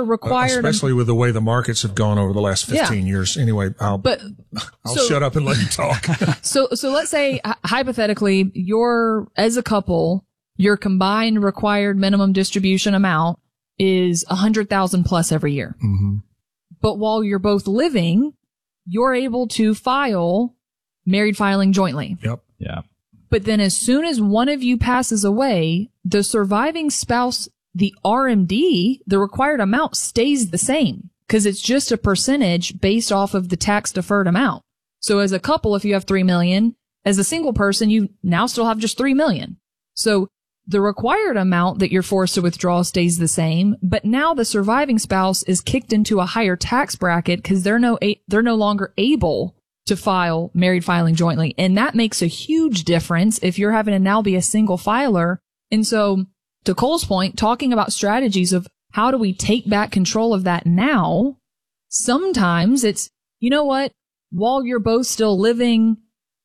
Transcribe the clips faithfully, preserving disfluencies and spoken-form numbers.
required, especially with the way the markets have gone over the last fifteen yeah. years. Anyway, I'll, but, I'll so, shut up and let you talk. so, so let's say hypothetically, your, as a couple, your combined required minimum distribution amount is a hundred thousand plus every year. Mm-hmm. But while you're both living, you're able to file married filing jointly. Yep. Yeah. But then as soon as one of you passes away, the surviving spouse, the R M D, the required amount stays the same because it's just a percentage based off of the tax deferred amount. So as a couple, if you have three million, as a single person, you now still have just three million. So the required amount that you're forced to withdraw stays the same, but now the surviving spouse is kicked into a higher tax bracket because they're no, they're no longer able to file married filing jointly. And that makes a huge difference if you're having to now be a single filer. And so to Cole's point, talking about strategies of how do we take back control of that now, sometimes it's, you know what, while you're both still living,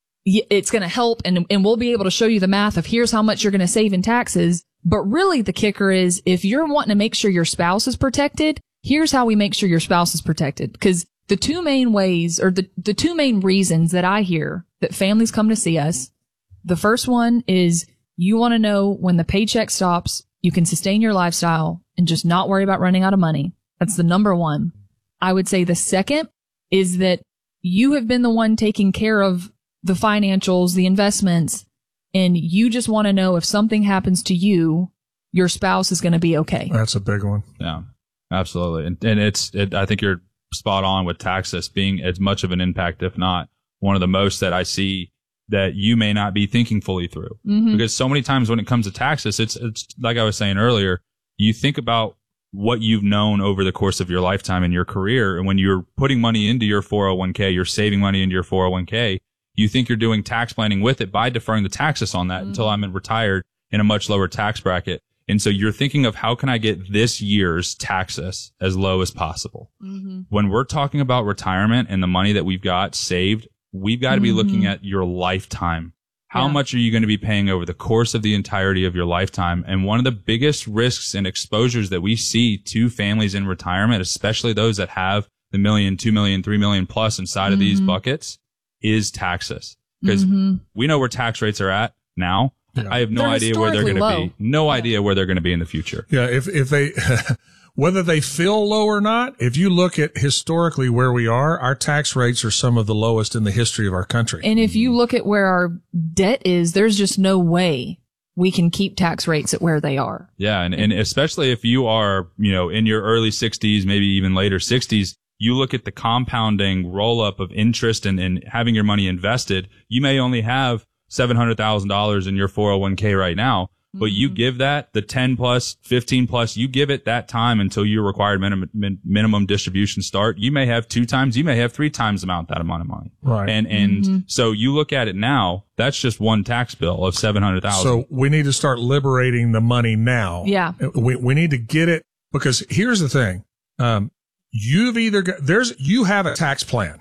it's going to help and, and we'll be able to show you the math of here's how much you're going to save in taxes. But really the kicker is if you're wanting to make sure your spouse is protected, here's how we make sure your spouse is protected. Because the two main ways or the, the two main reasons that I hear that families come to see us, the first one is you want to know when the paycheck stops, you can sustain your lifestyle and just not worry about running out of money. That's the number one. I would say the second is that you have been the one taking care of the financials, the investments, and you just want to know if something happens to you, your spouse is going to be okay. That's a big one. Yeah, absolutely. And, and it's, it, I think you're spot on with taxes being as much of an impact, if not one of the most that I see that you may not be thinking fully through. Mm-hmm. Because so many times when it comes to taxes, it's, it's like I was saying earlier, you think about what you've known over the course of your lifetime and your career. And when you're putting money into your four oh one k, you're saving money into your four oh one k, you think you're doing tax planning with it by deferring the taxes on that mm-hmm. until I'm retired in a much lower tax bracket. And so you're thinking of how can I get this year's taxes as low as possible? Mm-hmm. When we're talking about retirement and the money that we've got saved, we've got to be mm-hmm. looking at your lifetime. How yeah. much are you going to be paying over the course of the entirety of your lifetime? And one of the biggest risks and exposures that we see to families in retirement, especially those that have the million, two million, three million plus inside mm-hmm. of these buckets, is taxes. Because mm-hmm. we know where tax rates are at now. Yeah. I have no they're idea where they're going to be. No yeah. idea where they're going to be in the future. Yeah, if if they whether they feel low or not, if you look at historically where we are, our tax rates are some of the lowest in the history of our country. And if you look at where our debt is, there's just no way we can keep tax rates at where they are. Yeah, and, and especially if you are, you know, in your early sixties, maybe even later sixties, you look at the compounding roll up of interest and, and having your money invested, you may only have seven hundred thousand dollars in your four oh one k right now, but mm-hmm. you give that the ten plus, fifteen plus, you give it that time until your required minimum, min, minimum distribution start. You may have two times, you may have three times the amount, that amount of money. Right. And, and mm-hmm. so you look at it now, that's just one tax bill of seven hundred thousand dollars. So we need to start liberating the money now. Yeah. We, we need to get it because here's the thing. Um, you've either got, there's, you have a tax plan.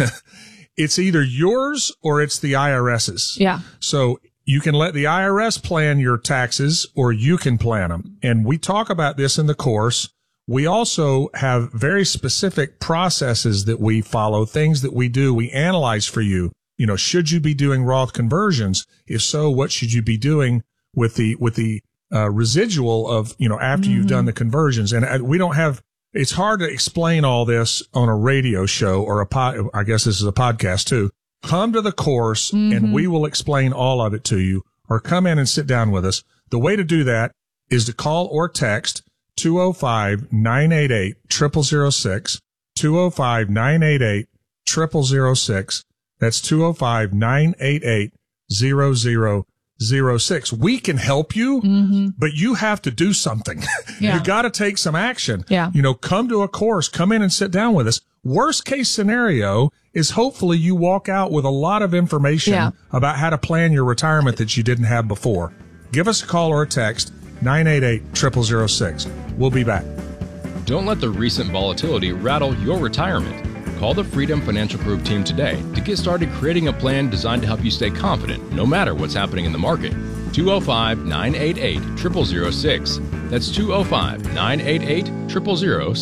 It's either yours or it's the IRS's. Yeah. So you can let the I R S plan your taxes or you can plan them. And we talk about this in the course. We also have very specific processes that we follow, things that we do. We analyze for you. You know, should you be doing Roth conversions? If so, what should you be doing with the, with the, uh, residual of, you know, after mm-hmm. you've done the conversions? And uh, we don't have, it's hard to explain all this on a radio show or a pod. I guess this is a podcast too. Come to the course mm-hmm. and we will explain all of it to you, or come in and sit down with us. The way to do that is to call or text two oh five, nine eight eight, zero zero zero six, two oh five, nine eight eight, zero zero zero six. That's two oh five, nine eight eight, zero zero zero six. We can help you, mm-hmm. but you have to do something. Yeah. You got to take some action. Yeah. You know, come to a course, come in and sit down with us. Worst case scenario is hopefully you walk out with a lot of information yeah. about how to plan your retirement that you didn't have before. Give us a call or a text, nine eight eight, zero zero zero six. We'll be back. Don't let the recent volatility rattle your retirement. Call the Freedom Financial Group team today to get started creating a plan designed to help you stay confident no matter what's happening in the market. two oh five, nine eight eight, zero zero zero six. That's two oh five, nine eight eight, zero zero zero six.